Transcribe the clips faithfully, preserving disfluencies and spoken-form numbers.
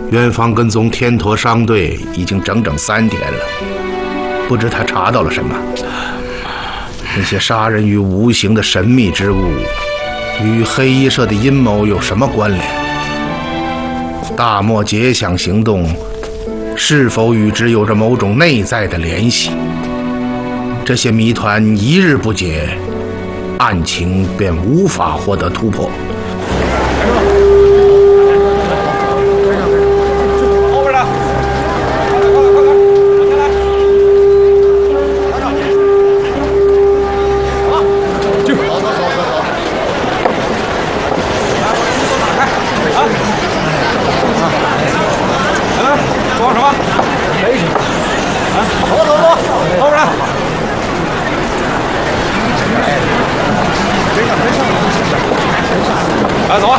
元芳跟踪天陀商队已经整整三天了，不知他查到了什么。那些杀人于无形的神秘之物，与黑衣社的阴谋有什么关联？大漠结想行动是否与之有着某种内在的联系？这些谜团一日不解，案情便无法获得突破。 后边的，快点快点快点，往前来！好，去，走走走走走。来，把衣服打开，啊！来，装什么？没什么。啊，走走走，后边的。 来，走啊！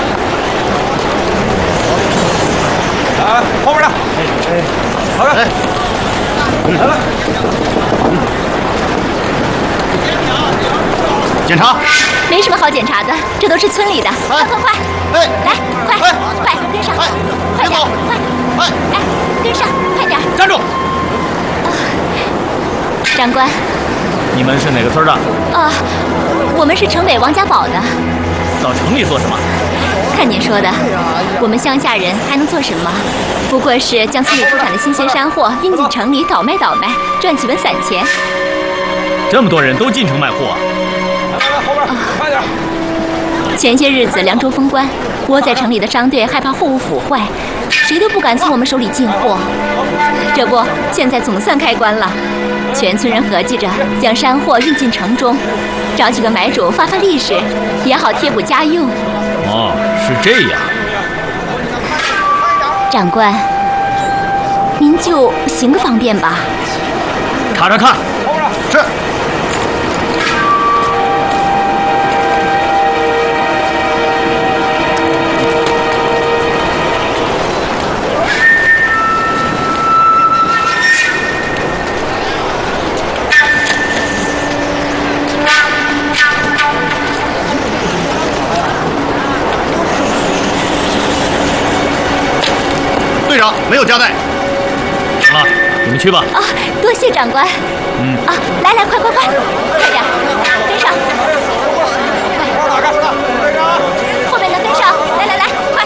来，后边的，好的，来了。 检查？ 没什么好检查的，这都是村里的。快快快！ 哎， 来，快快跟上，快点，快！哎，哎，跟上，快点！ 站住！ 长官， 你们是哪个村的？ 啊，我们是城北王家堡的。 到城里做什么？ 看您说的，我们乡下人还能做什么？不过是将村里出产的新鲜山货运进城里倒卖倒卖，赚几文散钱。 这么多人都进城卖货啊！ 来来，后边，快点！ 前些日子凉州封关，窝在城里的商队害怕货物腐坏，谁都不敢从我们手里进货。这不，现在总算开关了，全村人合计着将山货运进城中。 找几个买主发发利是，也好贴补家用。 哦，是这样。 长官，您就行个方便吧。 查查看。 是。 队长没有夹带。行了，你们去吧。 啊，多谢长官。 嗯。 啊，来来，快快快，快点，跟上。快，后面的跟上，来来来，快。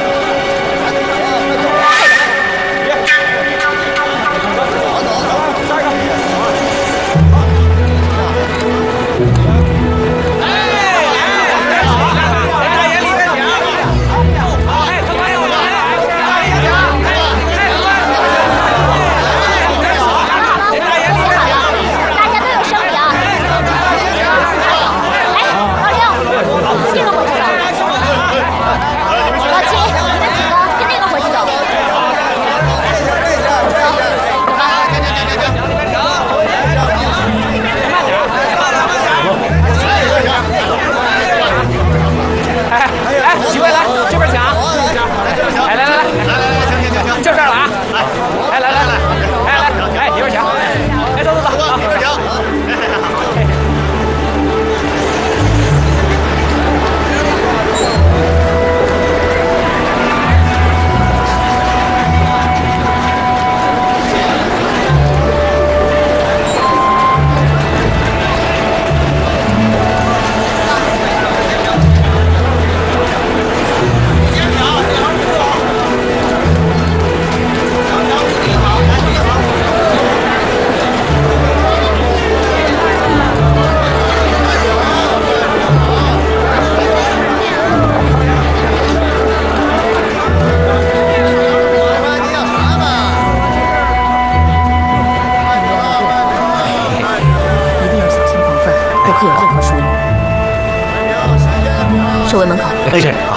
守卫门口。 哎，是啊。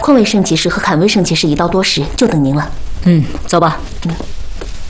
空位圣骑士和坎威圣骑士一到多时，就等您了。 嗯，走吧。 嗯。